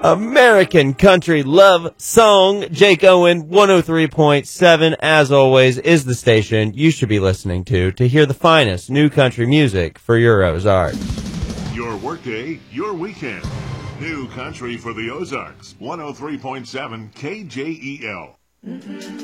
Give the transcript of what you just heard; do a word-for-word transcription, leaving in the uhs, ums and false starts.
American Country Love Song. Jake Owen, one oh three point seven, as always, is the station you should be listening to to hear the finest new country music for your Ozarks. Your workday, your weekend. New country for the Ozarks. one oh three point seven K J E L.